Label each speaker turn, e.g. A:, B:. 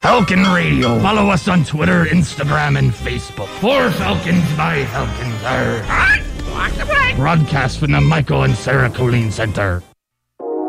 A: Falcon Radio. Follow us on Twitter, Instagram, and Facebook. For Falcons by Falcons. Broadcast from the Michael and Sarah Colleen Center.